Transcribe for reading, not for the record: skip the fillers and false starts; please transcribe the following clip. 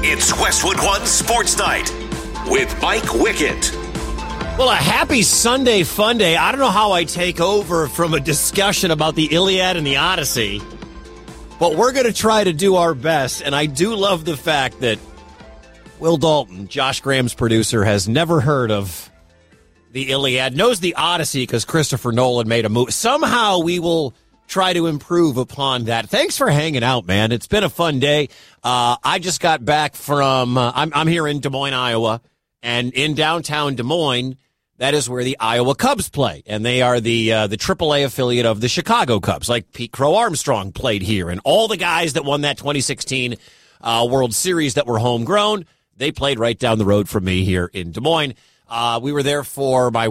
It's Westwood One Sports Night with Mike Wickett. Well, a happy Sunday fun day. I don't know how I take over from a discussion about the Iliad and the Odyssey, but we're going to try to do our best. And I do love the fact that Will Dalton, Josh Graham's producer, has never heard of the Iliad, knows the Odyssey because Christopher Nolan made a movie. Somehow we will try to improve upon that. Thanks for hanging out, man. It's been a fun day. I just got back from, I'm here in Des Moines, Iowa, and in downtown Des Moines, that is where the Iowa Cubs play, and they are the AAA affiliate of the Chicago Cubs. Like Pete Crow Armstrong played here, and all the guys that won that 2016 World Series that were homegrown, they played right down the road from me here in Des Moines. We were there for my